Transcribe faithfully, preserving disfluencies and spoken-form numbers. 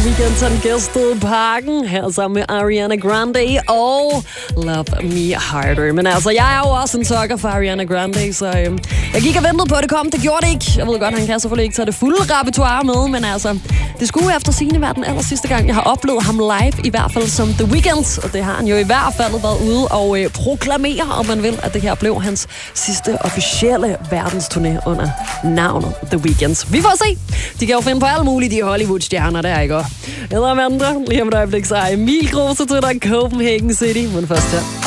Weeknd, han gæstede Parken her sammen med Ariana Grande og Love Me Harder. Men altså, jeg er jo også en sucker for Ariana Grande, så øhm, jeg gik og ventede på, at det kom. Det gjorde det ikke. Jeg ved godt, han kan selvfølgelig ikke tage det fulde repertoire med, men altså, det skulle efter sigende være den aller sidste gang, jeg har oplevet ham live, i hvert fald som The Weeknd. Og det har han jo i hvert fald været ude og øh, proklamere, om man vil, at det her blev hans sidste officielle verdensturné under navnet The Weeknd. Vi får se. De kan jo finde på alle mulige de Hollywood-stjerner der, ikke? Jeg hedder Amanda. Lige om et øjeblik, så er Emil Grose til der Copenhagen City. Men først her.